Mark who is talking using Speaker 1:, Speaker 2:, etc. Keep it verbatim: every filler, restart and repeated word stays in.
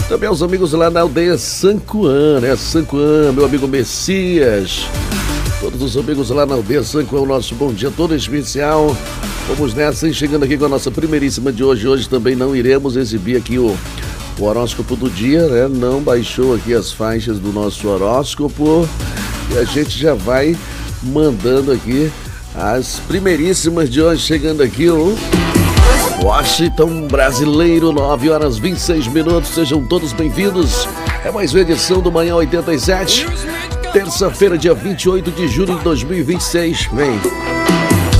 Speaker 1: Também aos amigos lá na aldeia Sancoan, né? Sancoan, meu amigo Messias. Todos os amigos lá na aldeia Sancoan, o nosso bom dia todo especial. Vamos nessa, chegando aqui com a nossa primeiríssima de hoje. Hoje também não iremos exibir aqui o, o horóscopo do dia, né? Não baixou aqui as faixas do nosso horóscopo. E a gente já vai mandando aqui as primeiríssimas de hoje, chegando aqui o Washington Brasileiro, nove horas e vinte e seis minutos. Sejam todos bem-vindos. É mais uma edição do Manhã oitenta e sete. Terça-feira, dia vinte e oito de julho de dois mil e vinte e seis. Vem.